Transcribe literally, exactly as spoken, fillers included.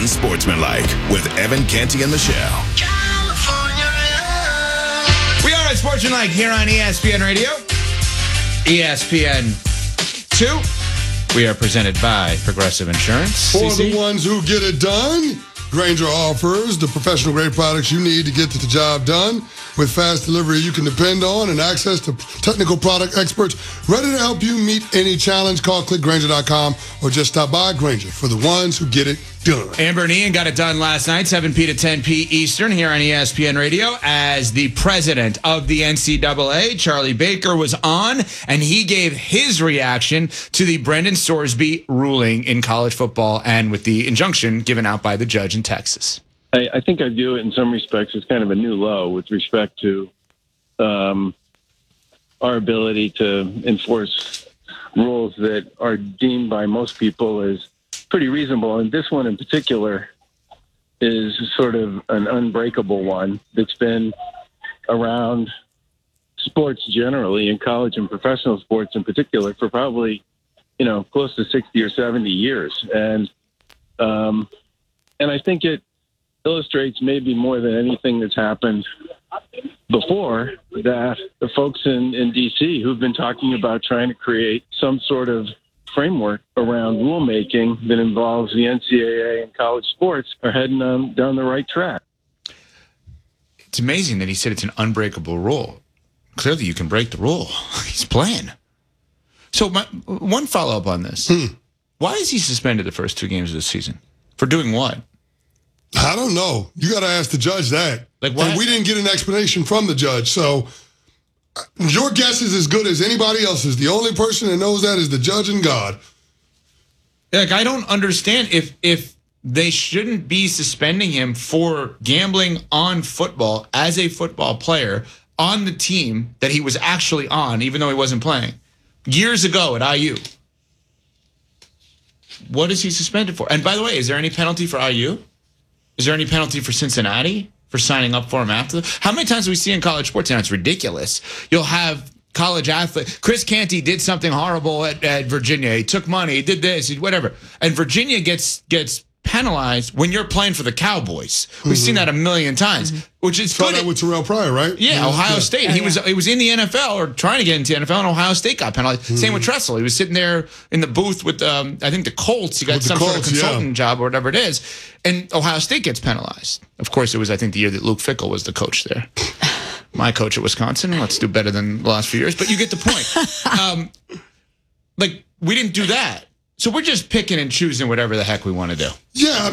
Unsportsmanlike with Evan Canty and Michelle. We are Unsportsmanlike here on E S P N Radio, E S P N two. We are presented by Progressive Insurance. For C C? the ones who get it done, Grainger offers the professional grade products you need to get the job done with fast delivery you can depend on and access to technical product experts ready to help you meet any challenge. Call click grainger dot com or just stop by. Grainger, for the ones who get it done. Amber and Ian got it done last night, seven p to ten p Eastern here on E S P N Radio, as the president of the N C double A, Charlie Baker, was on, and he gave his reaction to the Brendan Sorsby ruling in college football and with the injunction given out by the judge in Texas. I, I think I view it in some respects as kind of a new low with respect to um, our ability to enforce rules that are deemed by most people as pretty reasonable. And this one in particular is sort of an unbreakable one that's been around sports generally, in college and professional sports in particular, for probably, you know, close to sixty or seventy years. And, um, and I think it illustrates maybe more than anything that's happened before that the folks in, in D C who've been talking about trying to create some sort of framework around rulemaking that involves the N C double A and college sports are heading um, down the right track. It's amazing that he said it's an unbreakable rule. Clearly you can break the rule. He's playing. So my, one follow-up on this. Hmm. Why is he suspended the first two games of the season? For doing what? I don't know. You got to ask the judge that. Like what? And we didn't get an explanation from the judge. So your guess is as good as anybody else's. The only person that knows that is the judge and God. Like, I don't understand if if they shouldn't be suspending him for gambling on football as a football player on the team that he was actually on, even though he wasn't playing, years ago at I U. What is he suspended for? And by the way, is there any penalty for I U? Is there any penalty for Cincinnati for signing up for him after? How many times do we see in college sports now? It's ridiculous. You'll have college athletes. Chris Canty did something horrible at, at Virginia. He took money. He did this. He, whatever. And Virginia gets gets penalized when you're playing for the Cowboys. We've mm-hmm. seen that a million times, mm-hmm. which is Saw good. that with Terrell Pryor, right? Yeah, yeah. Ohio yeah. State. Oh, he yeah. was he was in the N F L or trying to get into the N F L, and Ohio State got penalized. Mm-hmm. Same with Tressel. He was sitting there in the booth with, um, I think, the Colts. He got with some Colts, sort of consultant yeah. job or whatever it is. And Ohio State gets penalized. Of course, it was, I think, the year that Luke Fickell was the coach there. My coach at Wisconsin. Let's do better than the last few years. But you get the point. um, like, we didn't do that. So we're just picking and choosing whatever the heck we want to do. Yeah.